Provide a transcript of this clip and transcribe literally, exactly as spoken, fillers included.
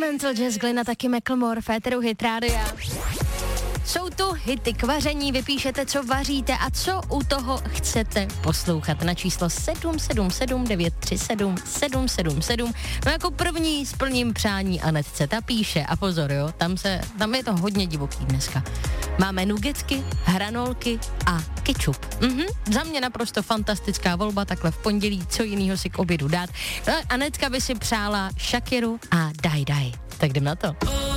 Instrumental Jazz Glynn a taky Macklemore, Féteru Hit Rádia. Jsou tu hity k vaření, vypíšete, co vaříte a co u toho chcete poslouchat na číslo sedm sedm sedm devět tři sedm sedm sedm sedm. No jako první splním přání Anetce, ta píše a pozor jo, tam, se, tam je to hodně divoký dneska. Máme nuggetsky, hranolky a kečup. Mhm, za mě naprosto fantastická volba, takhle v pondělí, co jinýho si k obědu dát. No, Anetka by si přála Shakiru a Dai Dai. Tak jdem na to.